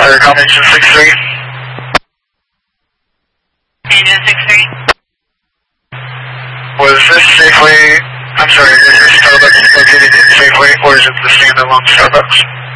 Engine 63. Engine 63. Was this Safeway, I'm sorry, is this Starbucks located in Safeway, or is it the standalone Starbucks?